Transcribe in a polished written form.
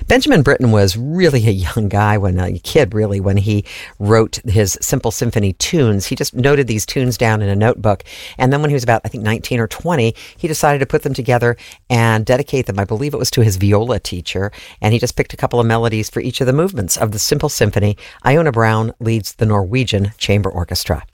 Benjamin Britten was really a young guy, a kid really, when he wrote his Simple Symphony tunes. He just noted these tunes down in a notebook. And then when he was about, I think, 19 or 20, he decided to put them together and dedicate them, I believe it was to his viola teacher. And he just picked a couple of melodies for each of the movements of the Simple Symphony. Iona Brown leads the Norwegian Chamber Orchestra.